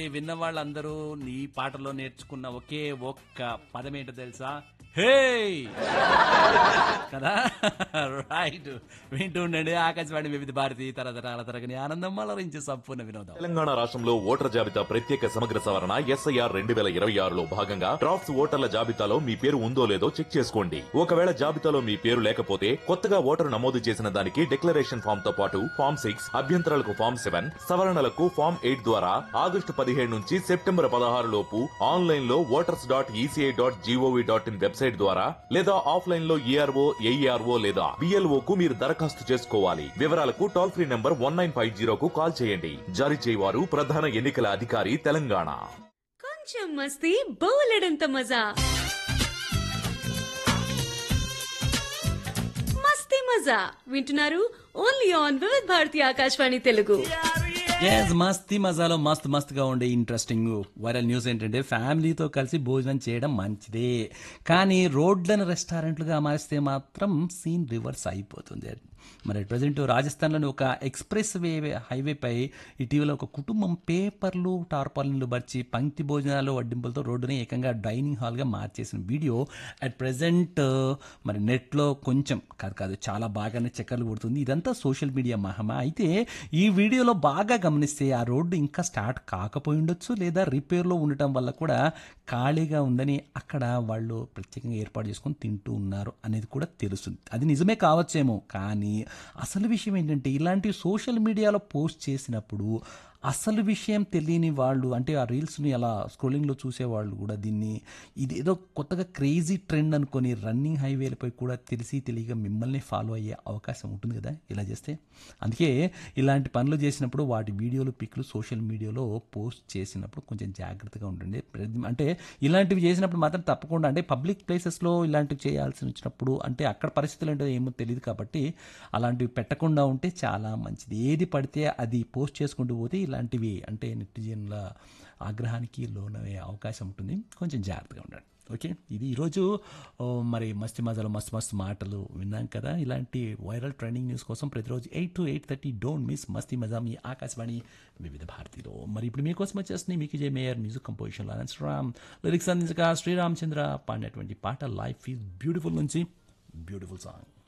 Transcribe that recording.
విన్న వాళ్ళందరూ నీ పాటలో నేర్చుకున్న ఒకే ఒక్క పదం ఏంటో తెలుసా? హే కదా. రైట్, వింటూ ఉండండి ఆకాశవాణి వివిధ భారతి తరతరాల తరగని ఆనందం అలరించే సంపూర్ణ వినోదం. తెలంగాణ రాష్ట్రంలో ఓటర్ జాబితా ప్రత్యేక సమగ్ర సవరణ SIR 2026లో భాగంగా డ్రాఫ్ట్స్ ఓటర్ల జాబితాలో మీ పేరు ఉందో లేదో చెక్ చేసుకోండి. ఒకవేళ జాబితాలో మీ పేరు లేకపోతే కొత్తగా ఓటరు నమోదు చేసిన దానికి డిక్లరేషన్ ఫామ్ తో పాటు ఫామ్ 6, అభ్యంతరాలకు ఫామ్ 7, సవరణలకు ఫామ్ 8 ద్వారా ఆగస్టు 17 నుంచి సెప్టెంబర్ 16 లోపు ఆన్లైన్ లో voters.eci.gov.in వెబ్సైట్ ద్వారా లేదా ఆఫ్లైన్ లో ERO, AERO లేదా BLO కు మీరు దరఖాస్తు చేసుకోవాలి. వివరాలకు టోల్ ఫ్రీ నంబర్ 1950 కు కాల్ చేయండి. జారీ చేయవారు ప్రధాన ఎన్నికల అధికారి తెలంగాణ. కొంచెం మస్తీ బోలెడంత మజా. మస్తీ మజా వింటున్నారు ఓన్లీ ఆన్ వివిధ భారతి ఆకాశవాణి తెలుగు. మస్తీ మజాలో మస్తుగా ఉండే ఇంట్రెస్టింగ్ వైరల్ న్యూస్ ఏంటంటే, ఫ్యామిలీతో కలిసి భోజనం చేయడం మంచిదే, కానీ రోడ్లను రెస్టారెంట్లుగా మారిస్తే మాత్రం సీన్ రివర్స్ అయిపోతుంది. మరి ప్రజెంట్ రాజస్థాన్లోని ఒక ఎక్స్ప్రెస్ హైవేపై ఇటీవల ఒక కుటుంబం పేపర్లు, టార్పాలిన్లు పరిచి పంక్తి భోజనాలు వడ్డింపులతో రోడ్డుని ఏకంగా డైనింగ్ హాల్గా మార్చేసిన వీడియో అట్ ప్రజెంట్ మరి నెట్లో కొంచెం కాదు చాలా బాగానే చక్కర్లు కొడుతుంది. ఇదంతా సోషల్ మీడియా మహమ్మ. అయితే ఈ వీడియోలో బాగా గమనిస్తే ఆ రోడ్డు ఇంకా స్టార్ట్ కాకపోయి ఉండొచ్చు, లేదా రిపేర్లో ఉండటం వల్ల కూడా ఖాళీగా ఉందని అక్కడ వాళ్ళు ప్రత్యేకంగా ఏర్పాటు చేసుకొని తింటూ ఉన్నారు అనేది కూడా తెలుస్తుంది. అది నిజమే కావచ్చేమో, కానీ అసలు విషయం ఏంటంటే, ఇలాంటి సోషల్ మీడియాలో పోస్ట్ చేసినప్పుడు అసలు విషయం తెలియని వాళ్ళు, అంటే ఆ రీల్స్ని అలా స్క్రోలింగ్లో చూసేవాళ్ళు కూడా దీన్ని ఇదేదో కొత్తగా క్రేజీ ట్రెండ్ అనుకొని రన్నింగ్ హైవేలపై కూడా తెలియక మిమ్మల్ని ఫాలో అయ్యే అవకాశం ఉంటుంది కదా ఇలా చేస్తే. అందుకే ఇలాంటి పనులు చేసినప్పుడు వాటి వీడియోలు, పిక్లు సోషల్ మీడియాలో పోస్ట్ చేసినప్పుడు కొంచెం జాగ్రత్తగా ఉండండి. అంటే ఇలాంటివి చేసినప్పుడు మాత్రం తప్పకుండా, అంటే పబ్లిక్ ప్లేసెస్లో ఇలాంటివి చేయాల్సి వచ్చినప్పుడు, అంటే అక్కడ పరిస్థితులు ఏంటో ఏమో తెలియదు కాబట్టి అలాంటివి పెట్టకుండా ఉంటే చాలా మంచిది. ఏది పడితే అది పోస్ట్ చేసుకుంటూ పోతే ఇలాంటివి అంటే నెటిజన్ల ఆగ్రహానికి లోనయ్యే అవకాశం ఉంటుంది. కొంచెం జాగ్రత్తగా ఉండండి. ఓకే, ఇది ఈరోజు మరి మస్తీ మజాలో మస్తు మాటలు విన్నాం కదా. ఇలాంటి వైరల్ ట్రెండింగ్ న్యూస్ కోసం ప్రతిరోజు 8 to 8:30 డోంట్ మిస్ మస్తీ మజా మీ ఆకాశవాణి వివిధ భారతిలో. మరి ఇప్పుడు మీకోసం వచ్చేస్తుంది మీకు జే mayor music composition Ram lyrics అందించగా శ్రీరామచంద్ర పాడినటువంటి పాట లైఫ్ ఈజ్ బ్యూటిఫుల్ నుంచి బ్యూటిఫుల్ సాంగ్.